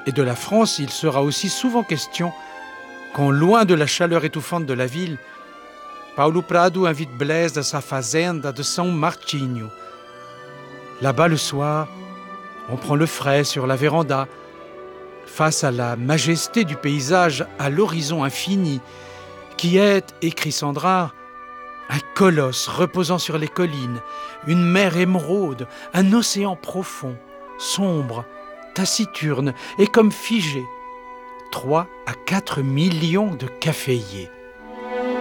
Et de la France, il sera aussi souvent question quand, loin de la chaleur étouffante de la ville, Paulo Prado invite Blaise à sa fazenda de São Martinho. Là-bas, le soir, on prend le frais sur la véranda, face à la majesté du paysage à l'horizon infini, qui est, écrit Sandrard, un colosse reposant sur les collines, une mer émeraude, un océan profond, sombre, taciturne et comme figé, 3 à 4 millions de caféiers.